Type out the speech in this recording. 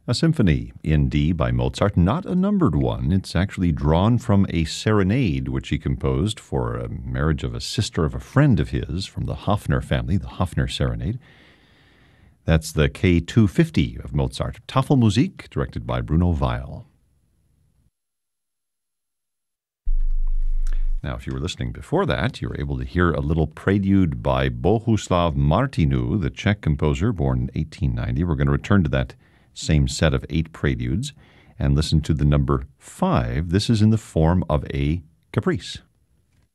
A symphony in D by Mozart, not a numbered one. It's actually drawn from a serenade which he composed for a marriage of a sister of a friend of his from the Hofner family, the Hofner Serenade. That's the K250 of Mozart, Tafelmusik, directed by Bruno Weil. Now, if you were listening before that, you were able to hear a little prelude by Bohuslav Martinu, the Czech composer born in 1890. We're going to return to that same set of 8 preludes and listen to the number 5. This is in the form of a caprice.